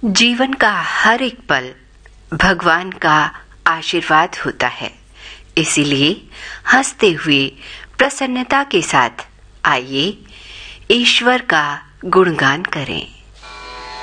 जीवन का हर एक पल भगवान का आशीर्वाद होता है। इसीलिए हंसते हुए प्रसन्नता के साथ आइए ईश्वर का गुणगान करें।